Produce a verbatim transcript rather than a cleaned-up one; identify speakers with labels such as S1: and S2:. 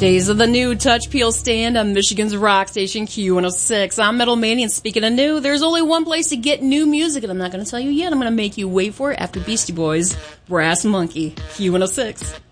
S1: Days of the New Touch Peel Stand on Michigan's rock station Q one oh six. I'm Metal Mania, and speaking of new, there's only one place to get new music, and I'm not going to tell you yet. I'm going to make you wait for it after Beastie Boys' Brass Monkey, Q one oh six.